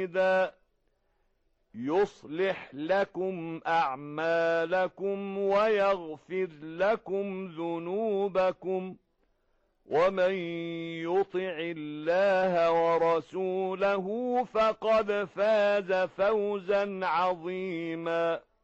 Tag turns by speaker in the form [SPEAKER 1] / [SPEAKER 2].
[SPEAKER 1] مرشدا يصلح لكم أعمالكم ويغفر لكم ذنوبكم ومن يطع الله ورسوله فقد فاز فوزا عظيما